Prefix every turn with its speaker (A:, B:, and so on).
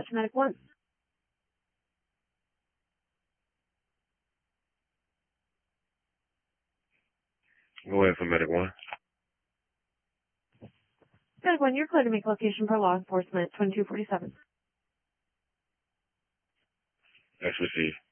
A: dispatch Medic 1.
B: Go ahead for Medic 1.
A: Medic 1, you're clear to make location for law enforcement, 2247.
B: That's received.